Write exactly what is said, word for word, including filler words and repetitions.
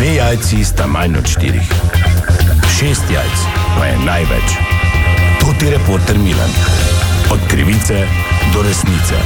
Dve jajci sta manj od štirih. Šest jajc pa je največ. To ti reporter Milan. Od krivice do resnice.